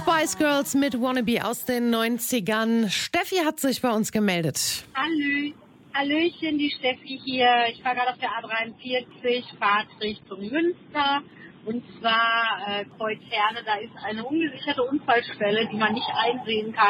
Spice Girls mit Wannabe aus den 90ern. Steffi hat sich bei uns gemeldet. Hallöchen, die Steffi hier. Ich fahre gerade auf der A43, fahre Richtung Münster. Und zwar Kreuz Herne, da ist eine ungesicherte Unfallstelle, die man nicht einsehen kann.